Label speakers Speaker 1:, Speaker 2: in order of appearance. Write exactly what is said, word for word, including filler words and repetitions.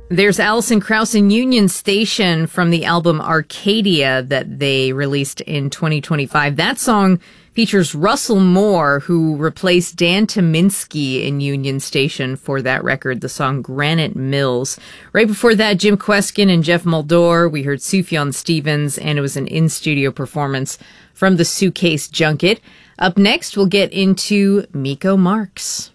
Speaker 1: There's Alison Krauss and Union Station from the album Arcadia that they released in twenty twenty-five. That song features Russell Moore, who replaced Dan Tyminski in Union Station for that record, the song Granite Mills. Right before that, Jim Kweskin and Jeff Muldaur. We heard Sufjan Stevens, and it was an in-studio performance from the Suitcase Junket. Up next, we'll get into Miko Marks.